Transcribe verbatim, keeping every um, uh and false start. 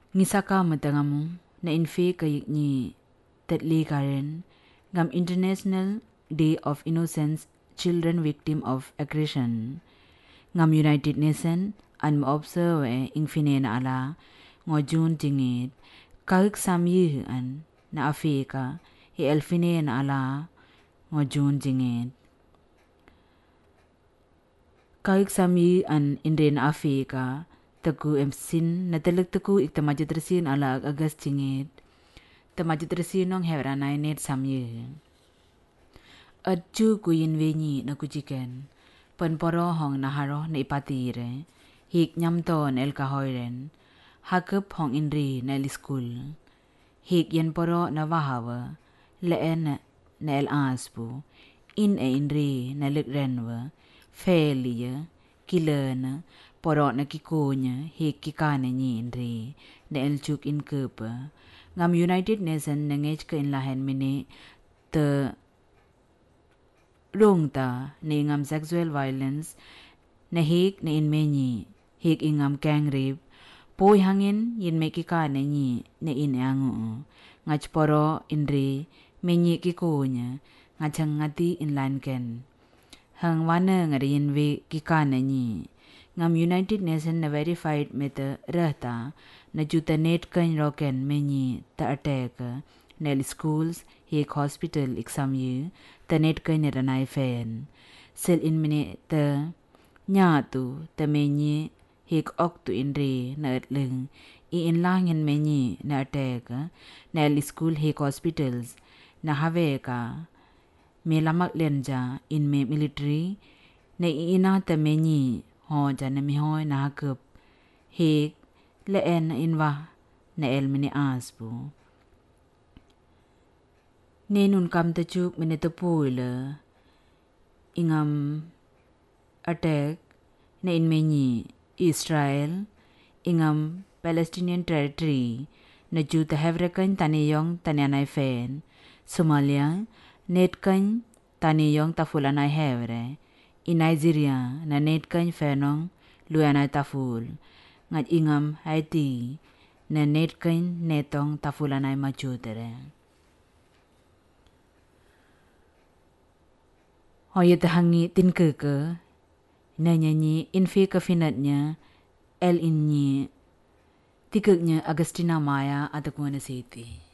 Ngisaka matangamu na infe kayik ni tatli karen ngam International Day of Innocence Children Victim of Aggression ngam United Nations an observe ingfine na ala ngo June tingit kayik samyi an na Afrika he elfine na ala ngo June tingit kayik samyi an indre na Afrika taku emsin na talag taku ik tamajit resin ala agas tingit tamajit resin nong hevra na net samye adju kuyin venyi na kujiken panporo hong naharo na ipatire hik nyamto na el kahoiren hakep hong indri na el school hik yen poro na wahawa leen na el aspu in e indri na ligrenwa feliye kilena poro na kikunya hik kikane nyi indri na el chuk in kepa ngam United Nations na ngej ka in lahen mini te rungta ni ngam sexual violence na hik na in menyi hik ingam gang rape poy hangin yin me kikane nyi na in angu ngaj poro indri menyi kikunya ngachang ngati in lanken hang wana ngariin we kikane nyi ngam United Nations na verified meta rata na juta net kan roken menyi ta attack nel schools hik hospital exam ye ta net kan ranai fen sel in mini ta nyatu ta menyi hik ok tu indri na atleng i in langin menyi na attack nel school hik hospitals na have ka me lamak lenja in me military na ina ta menyi ho jana mi hoy na hakep hik leen na inwa na el mini aspo nenun kam ta chuk mini ta puila ingam attack na in menyi Israel ingam Palestinian territory na ju ta hevrekan taniyong tanyanay fen Somalia netkan taniyong tafulanay hevre in Nigeria na netkan fenong luyanay taful ngat ingam Haiti na netkan netong tafulanay machutere hoye tahangi tinkeke na nyanyi infi kafinatnya el inyi tikeknya Agustina Maya atakuana City.